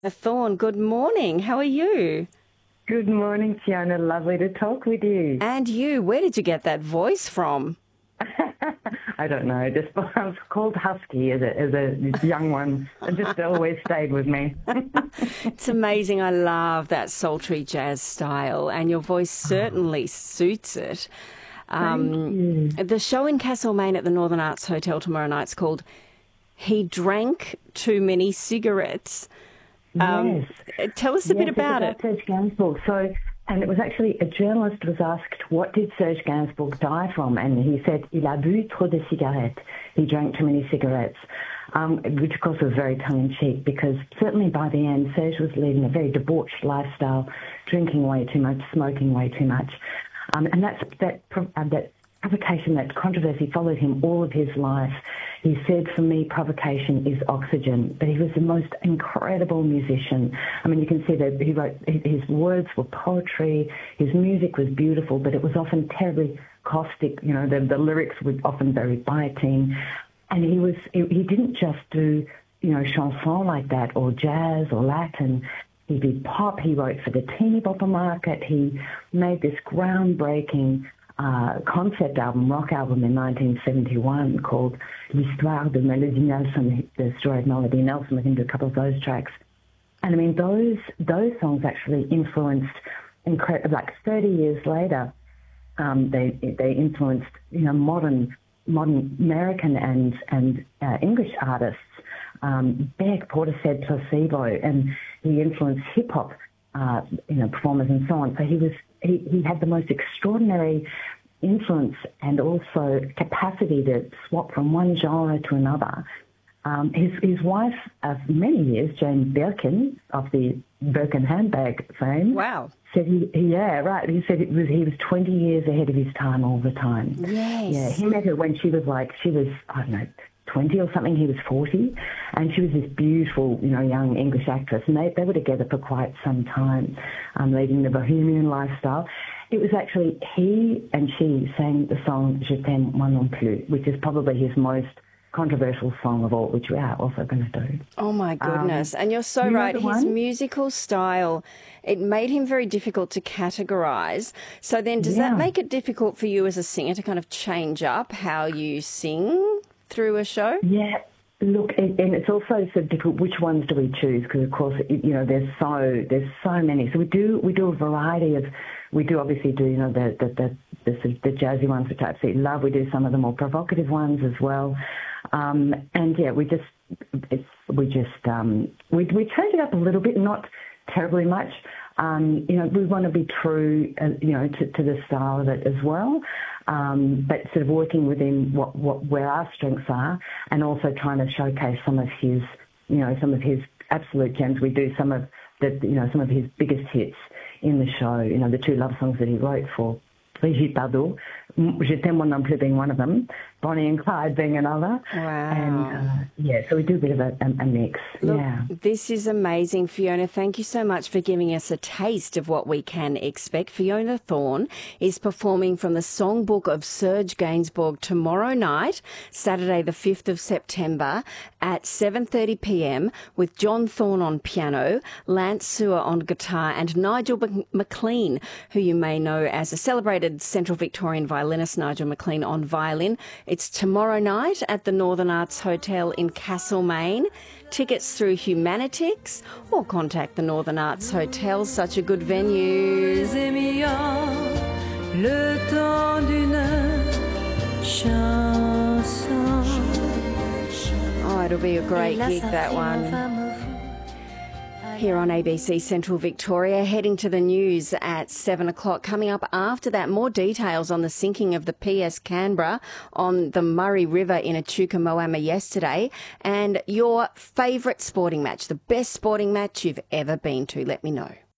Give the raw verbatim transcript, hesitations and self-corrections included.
Thorne, good morning. How are you? Good morning, Fiona. Lovely to talk with you. And you, where did you get that voice from? I don't know. Just I was called Husky as a, as a young one. It just always stayed with me. It's amazing. I love that sultry jazz style, and your voice certainly suits it. Um, Thank you. the show in Castlemaine at the Northern Arts Hotel tomorrow night's called He Drank Too Many Cigarettes. Um, Yes. Tell us a Yes, bit about it. it's about Serge Gainsbourg. So, and it was actually a journalist was asked, what did Serge Gainsbourg die from? And he said, il a bu trop de cigarettes. He drank too many cigarettes, um, which of course was very tongue-in-cheek because certainly by the end, Serge was leading a very debauched lifestyle, drinking way too much, smoking way too much. Um, and that's, that, uh, that provocation, that controversy followed him all of his life. He said, for me, provocation is oxygen. But he was the most incredible musician. I mean, you can see that he wrote, his words were poetry, his music was beautiful, but it was often terribly caustic. You know, the, the lyrics were often very biting. And he was, he, he didn't just do, you know, chanson like that or jazz or Latin. He did pop. He wrote for the teeny bopper market. He made this groundbreaking Uh, concept album, rock album in nineteen seventy-one called L'Histoire de Melody Nelson, the story of Melody Nelson. We can do a couple of those tracks. And I mean, those those songs actually influenced, incre- like thirty years later, um, they they influenced, you know, modern modern American and and uh, English artists. Um, Beck, Portishead, Placebo, and he influenced hip hop, uh, you know, performers and so on. So he was he, he had the most extraordinary influence and also capacity to swap from one genre to another. Um, his his wife of many years, Jane Birkin of the Birkin handbag fame, Wow. said he, he yeah right he said it was he was twenty years ahead of his time all the time. Yes. Yeah, he met her when she was like she was I don't know twenty or something. He was forty, and she was this beautiful, you know, young English actress, and they they were together for quite some time, um, leading the bohemian lifestyle. It was actually he and she sang the song Je t'aime moi non plus, which is probably his most controversial song of all, which we are also going to do. Oh, my goodness. Um, and you're so you know right. the His one? musical style, it made him very difficult to categorise. So then does that Yeah. make it difficult for you as a singer to kind of change up how you sing through a show? Yeah. Look, and and it's also so difficult. Which ones do we choose? Because of course, it- you know, there's so there's so many. So we do we do a variety of. We do obviously do you know the the the, the, sort of the jazzy ones, which I absolutely love. We do some of the more provocative ones as well. Um, and yeah, we just it's we just um, we we change it up a little bit, not terribly much. Um, you know, we want to be true, uh, you know, to, to the style of it as well. Um, but sort of working within what, what where our strengths are, and also trying to showcase some of his, you know, some of his absolute gems. We do some of the, you know, some of his biggest hits in the show. You know, the two love songs that he wrote for Brigitte Bardot, Je t'aime moi non plus being one of them, Bonnie and Clyde being another. Wow. And uh, yeah, so we do a bit of a, a, a mix. Look, yeah. this is amazing, Fiona. Thank you so much for giving us a taste of what we can expect. Fiona Thorne is performing from the Songbook of Serge Gainsbourg tomorrow night, Saturday the fifth of September at seven thirty p m with John Thorne on piano, Lance Sewer on guitar and Nigel McLean, who you may know as a celebrated Central Victorian violinist, Nigel McLean, on violin. It's tomorrow night at the Northern Arts Hotel in Castlemaine. Tickets through Humanitix or contact the Northern Arts Hotel. Such a good venue. Le temps d'une chanson. Oh, it'll be a great gig, that one. Here on A B C Central Victoria, heading to the news at seven o'clock. Coming up after that, more details on the sinking of the P S Canberra on the Murray River in Echuca Moama yesterday, and your favourite sporting match, the best sporting match you've ever been to. Let me know.